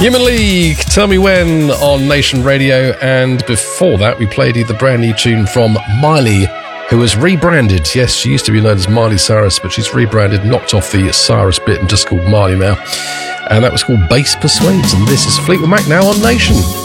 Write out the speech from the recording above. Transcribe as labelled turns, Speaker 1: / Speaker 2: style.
Speaker 1: Human League, Tell Me When on Nation Radio, and before that we played you the brand new tune from Miley, who was rebranded. Yes, she used to be known as Miley Cyrus, but she's rebranded, knocked off the Cyrus bit and just called Miley now. And that was called Bass Persuades, and this is Fleetwood Mac now on Nation.